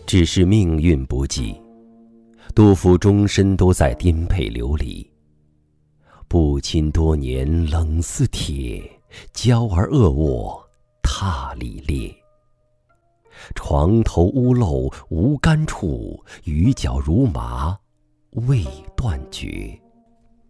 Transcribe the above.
只是命运不济，杜甫终身都在颠沛流离。不亲多年冷似铁，娇儿恶卧榻里裂。床头屋漏无干处，雨脚如麻未断绝。